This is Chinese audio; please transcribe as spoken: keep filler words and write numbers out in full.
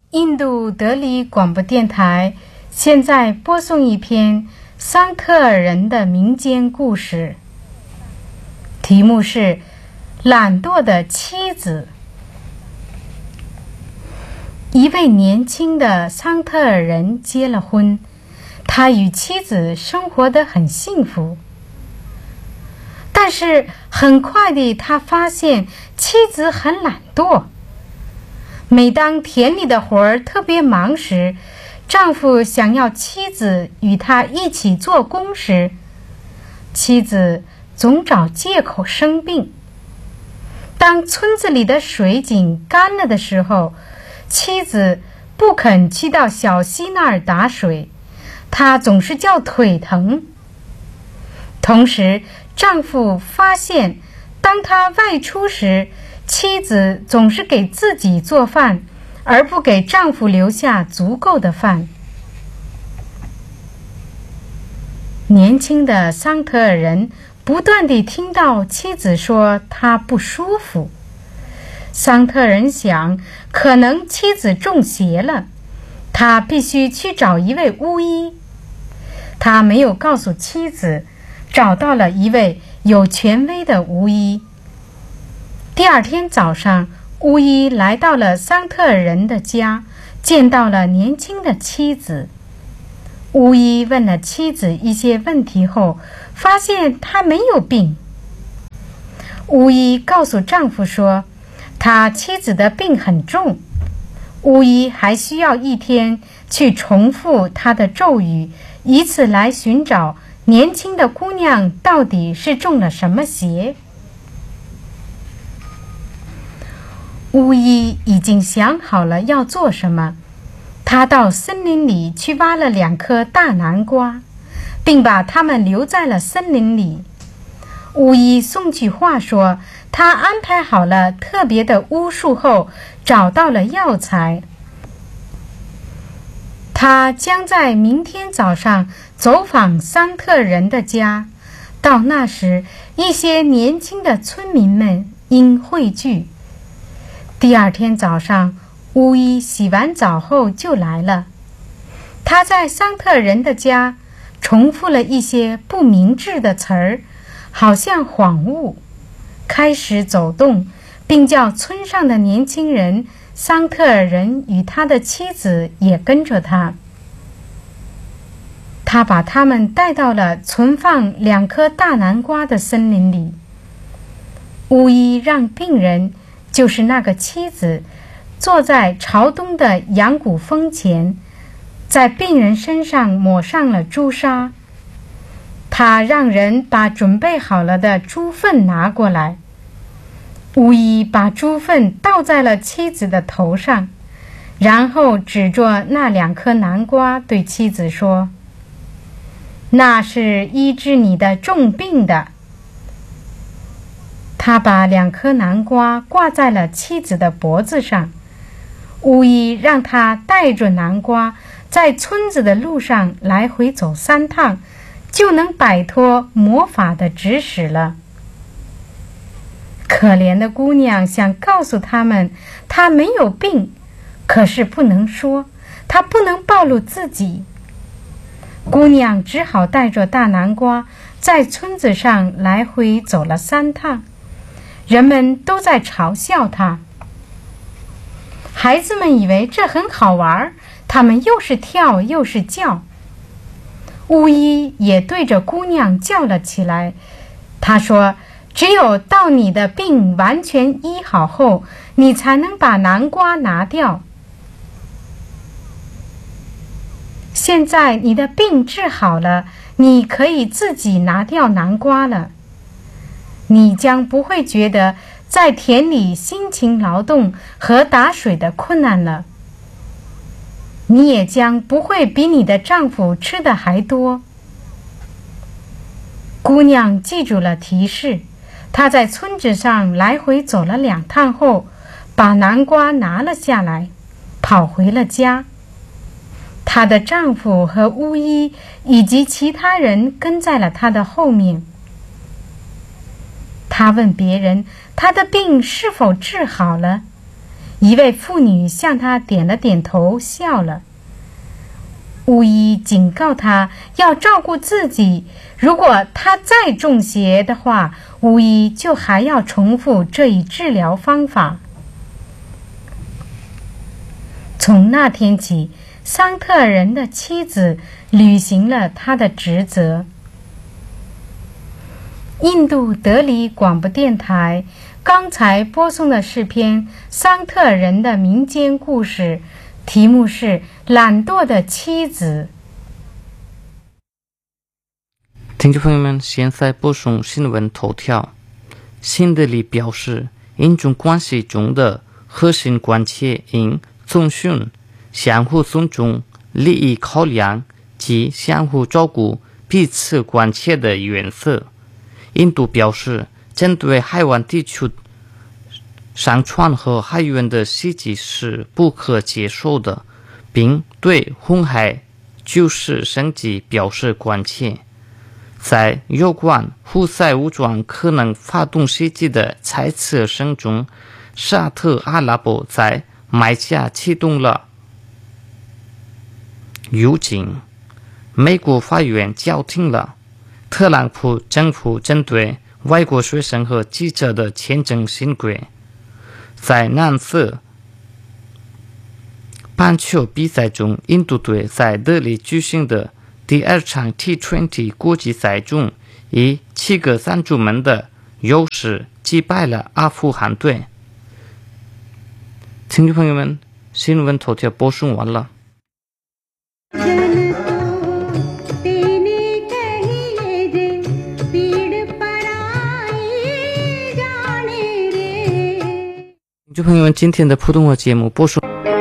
印度德里广播电台现在播送一篇桑特尔人的民间故事，题目是懒惰的妻子。一位年轻的桑特尔人结了婚，他与妻子生活得很幸福。但是很快地，他发现妻子很懒惰。每当田里的活儿特别忙时，丈夫想要妻子与他一起做工时，妻子总找借口生病。当村子里的水井干了的时候，妻子不肯去到小溪那儿打水，她总是叫腿疼。同时，丈夫发现，当他外出时，妻子总是给自己做饭，而不给丈夫留下足够的饭。年轻的桑特尔人不断地听到妻子说她不舒服。桑特尔人想，可能妻子中邪了，他必须去找一位巫医。他没有告诉妻子，找到了一位有权威的巫医。第二天早上，巫医来到了桑特尔人的家，见到了年轻的妻子。巫医问了妻子一些问题后，发现她没有病。巫医告诉丈夫说，他妻子的病很重，巫医还需要一天去重复他的咒语，以此来寻找年轻的姑娘到底是中了什么邪。巫医已经想好了要做什么，他到森林里去挖了两颗大南瓜，并把它们留在了森林里。巫医送去话说，他安排好了特别的巫术后，找到了药材。他将在明天早上走访桑特尔人的家，到那时，一些年轻的村民们应汇聚。第二天早上，巫医洗完澡后就来了。他在桑特尔人的家重复了一些不明智的词儿，好像恍悟，开始走动，并叫村上的年轻人桑特尔人与他的妻子也跟着他。他把他们带到了存放两颗大南瓜的森林里。巫医让病人，就是那个妻子，坐在朝东的羊骨峰前，在病人身上抹上了朱砂。他让人把准备好了的猪粪拿过来。巫医把猪粪倒在了妻子的头上，然后指着那两颗南瓜对妻子说，那是医治你的重病的。他把两颗南瓜挂在了妻子的脖子上。巫医让他带着南瓜在村子的路上来回走三趟，就能摆脱魔法的指使了。可怜的姑娘想告诉他们，她没有病，可是不能说，她不能暴露自己。姑娘只好带着大南瓜在村子上来回走了三趟。人们都在嘲笑她。孩子们以为这很好玩，他们又是跳又是叫。巫医也对着姑娘叫了起来，他说，只有到你的病完全医好后，你才能把南瓜拿掉。现在你的病治好了，你可以自己拿掉南瓜了。你将不会觉得在田里辛勤劳动和打水的困难了。你也将不会比你的丈夫吃的还多。姑娘记住了提示，她在村子上来回走了两趟后，把南瓜拿了下来，跑回了家。她的丈夫和巫医以及其他人跟在了她的后面。她问别人，她的病是否治好了？ 一位妇女向他点了点头，笑了。巫医警告他要照顾自己，如果他再中邪的话，巫医就还要重复这一治疗方法。从那天起，桑特尔人的妻子履行了他的职责。印度德里广播电台刚才播送的是篇桑特尔人的民间故事，题目是《懒惰的妻子》。 听众朋友们，现在播送新闻头条。新德里表示，一种关系中的核心关切应遵循相互尊重、利益考量及相互照顾、彼此关切的原则。印度表示，针对海湾地区商船和海员的袭击是不可接受的，并对红海救市升级表示关切。在有关胡塞武装可能发动袭击的猜测声中，沙特阿拉伯在麦加启动了预警。美国法院叫停了特朗普政府针对外国学生和记者的签证新规。在男子棒球比赛中，印度队在德里举行的第二场 T 二十 国际赛中，以七个三柱门的优势击败了阿富汗队。听众朋友们，新闻头条播送完了。听众朋友们，今天的普通话节目播送。